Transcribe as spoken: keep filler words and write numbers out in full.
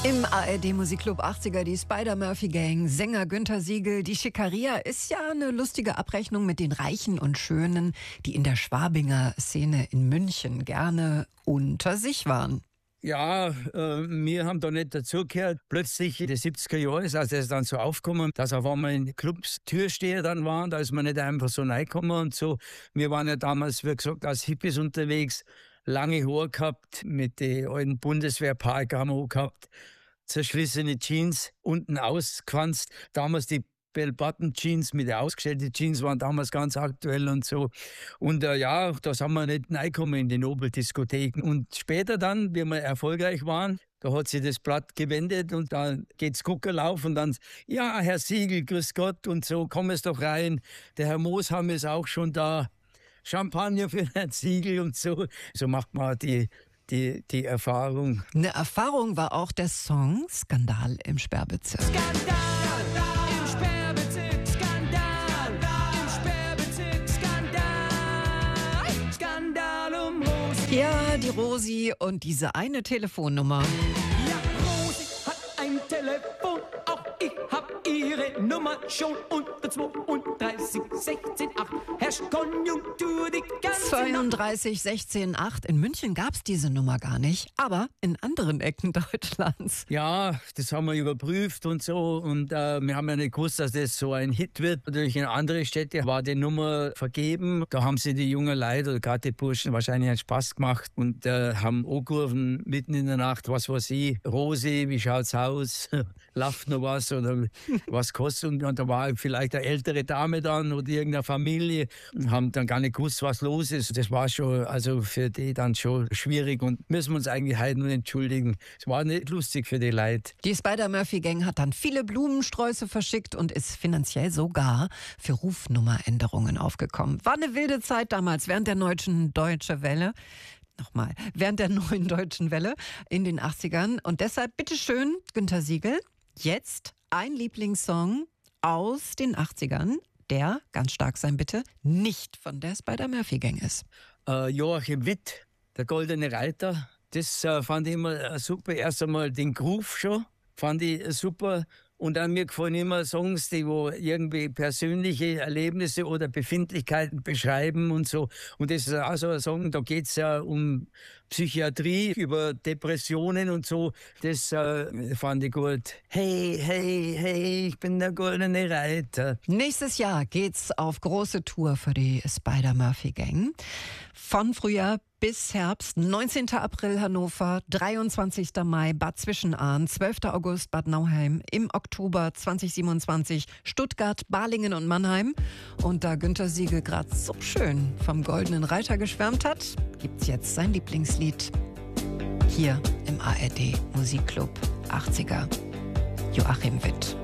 Im A R D Musikclub achtziger die Spider-Murphy-Gang, Sänger Günther Siegel. Die Schickeria ist ja eine lustige Abrechnung mit den Reichen und Schönen, die in der Schwabinger Szene in München gerne unter sich waren. Ja, äh, wir haben da nicht dazugehört. Plötzlich in den siebziger Jahren ist also das dann so aufgekommen, dass auf einmal in Clubs Türsteher dann waren. Da ist man nicht einfach so reingekommen und so. Wir waren ja damals, wie gesagt, als Hippies unterwegs, lange Haare gehabt, mit den alten Bundeswehrpark haben wir gehabt, zerschlissene Jeans, unten ausgefanzt. Damals die Bell-Bottom-Jeans mit den ausgestellten Jeans waren damals ganz aktuell und so. Und äh, ja, da sind wir nicht reingekommen in die Nobeldiskotheken. Und später dann, wie wir erfolgreich waren, da hat sich das Blatt gewendet und dann geht's Guckerlauf und dann, ja, Herr Siegel, grüß Gott und so, komm es doch rein. Der Herr Moosheim ist auch schon da. Champagner für Herrn Siegel und so. So macht man die, die, die Erfahrung. Eine Erfahrung war auch der Song Skandal im Sperrbezirk. Skandal im Sperrbezirk, Skandal im Sperrbezirk, Skandal, Skandal um Rosi. Ja, die Rosi und diese eine Telefonnummer. Ja, Rosi hat ein Telefon, auch ich hab ihre Nummer schon unter zweiunddreißig sechzehn acht. Herrscht Konjunktur die ganze Nacht. zweiunddreißig sechzehn acht. In München gab's diese Nummer gar nicht, aber in anderen Ecken Deutschlands. Ja, das haben wir überprüft und so. Und äh, wir haben ja nicht gewusst, dass das so ein Hit wird. Natürlich in andere Städte war die Nummer vergeben. Da haben sie die jungen Leute, oder gerade die Burschen, wahrscheinlich einen Spaß gemacht und äh, haben angerufen mitten in der Nacht, was weiß ich, Rosi, wie schaut's aus? Läuft noch was oder was kostet? Und, und da war vielleicht eine ältere Dame dann oder irgendeine Familie, haben dann gar nicht gewusst, was los ist. Das war schon, also für die dann schon schwierig und müssen wir uns eigentlich heute nur entschuldigen. Es war nicht lustig für die Leute. Die Spider-Murphy-Gang hat dann viele Blumensträuße verschickt und ist finanziell sogar für Rufnummeränderungen aufgekommen. War eine wilde Zeit damals während der neuen Deutsche Welle. Nochmal, während der neuen Deutschen Welle in den achtzigern. Und deshalb, bitteschön, Günther Siegel, jetzt ein Lieblingssong aus den achtzigern, der, ganz stark sein bitte, nicht von der Spider-Murphy-Gang ist. Äh, Joachim Witt, der Goldene Reiter, das äh, fand ich immer äh, super. Erst einmal den Groove schon, fand ich äh, super. Und dann mir gefallen immer Songs, die wo irgendwie persönliche Erlebnisse oder Befindlichkeiten beschreiben und so. Und das ist auch so ein Song, da geht's ja um Psychiatrie, über Depressionen und so. Das äh, fand ich gut. Hey, hey, hey, ich bin der Goldene Reiter. Nächstes Jahr geht's auf große Tour für die Spider-Murphy-Gang. Von Frühjahr bis Herbst, neunzehnten April Hannover, dreiundzwanzigsten Mai Bad Zwischenahn, zwölften August Bad Nauheim, im Oktober zweitausendsiebenundzwanzig Stuttgart, Balingen und Mannheim. Und da Günther Siegel gerade so schön vom Goldenen Reiter geschwärmt hat, gibt's jetzt sein Lieblingslied hier im A R D Musikclub achtziger. Joachim Witt.